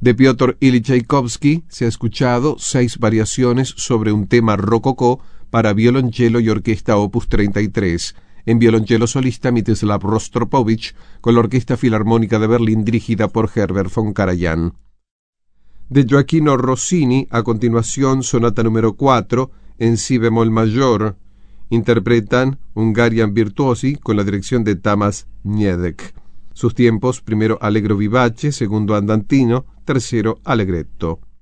De Piotr Ilich Tchaikovsky se ha escuchado 6 variaciones sobre un tema rococó para violonchelo y orquesta opus 33, en violonchelo solista Mstislav Rostropovich, con la Orquesta Filarmónica de Berlín dirigida por Herbert von Karajan. De Gioachino Rossini, a continuación, sonata número 4, en si bemol mayor. Interpretan Hungarian Virtuosi con la dirección de Tamas Niedek. Sus tiempos: primero allegro vivace, segundo andantino, tercero allegretto.